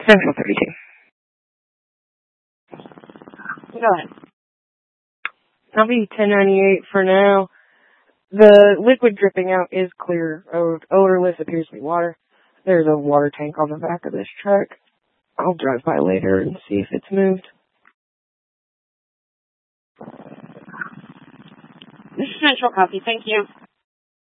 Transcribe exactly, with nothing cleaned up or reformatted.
Central thirty-two. Go ahead. I'll be ten ninety-eight for now. The liquid dripping out is clear, odorless, appears to be water. There's a water tank on the back of this truck. I'll drive by later and see if it's moved. This is Central Copy. Thank you.